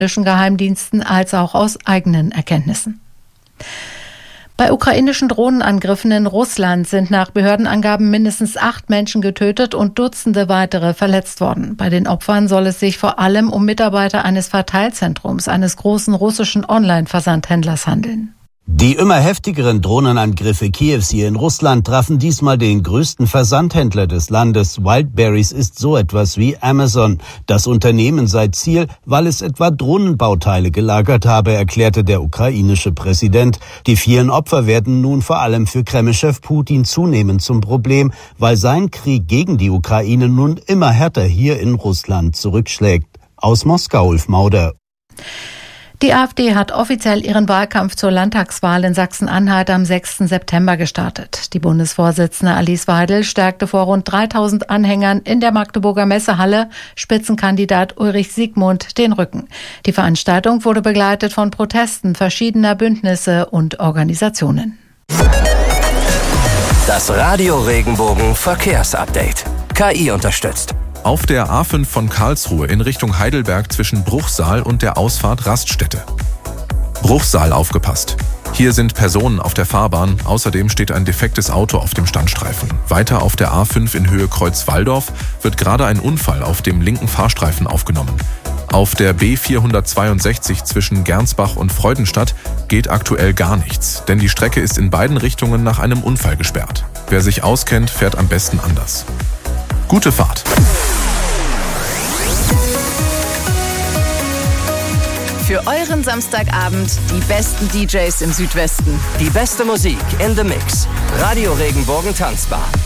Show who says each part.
Speaker 1: Geheimdiensten als auch aus eigenen Erkenntnissen. Bei ukrainischen Drohnenangriffen in Russland sind nach Behördenangaben mindestens 8 Menschen getötet und Dutzende weitere verletzt worden. Bei den Opfern soll es sich vor allem um Mitarbeiter eines Verteilzentrums eines großen russischen Online-Versandhändlers handeln.
Speaker 2: Die immer heftigeren Drohnenangriffe Kiews hier in Russland trafen diesmal den größten Versandhändler des Landes. Wildberries ist so etwas wie Amazon. Das Unternehmen sei Ziel, weil es etwa Drohnenbauteile gelagert habe, erklärte der ukrainische Präsident. Die vielen Opfer werden nun vor allem für Kreml-Chef Putin zunehmend zum Problem, weil sein Krieg gegen die Ukraine nun immer härter hier in Russland zurückschlägt. Aus Moskau, Ulf Mauder.
Speaker 1: Die AfD hat offiziell ihren Wahlkampf zur Landtagswahl in Sachsen-Anhalt am 6. September gestartet. Die Bundesvorsitzende Alice Weidel stärkte vor rund 3.000 Anhängern in der Magdeburger Messehalle Spitzenkandidat Ulrich Siegmund den Rücken. Die Veranstaltung wurde begleitet von Protesten verschiedener Bündnisse und Organisationen.
Speaker 3: Das Radio Regenbogen Verkehrsupdate. KI unterstützt.
Speaker 4: Auf der A5 von Karlsruhe in Richtung Heidelberg zwischen Bruchsal und der Ausfahrt Raststätte. Bruchsal aufgepasst. Hier sind Personen auf der Fahrbahn, außerdem steht ein defektes Auto auf dem Standstreifen. Weiter auf der A5 in Höhe Kreuz-Walldorf wird gerade ein Unfall auf dem linken Fahrstreifen aufgenommen. Auf der B462 zwischen Gernsbach und Freudenstadt geht aktuell gar nichts, denn die Strecke ist in beiden Richtungen nach einem Unfall gesperrt. Wer sich auskennt, fährt am besten anders. Gute Fahrt!
Speaker 5: Für euren Samstagabend die besten DJs im Südwesten.
Speaker 3: Die beste Musik in the Mix. Radio Regenbogen tanzbar.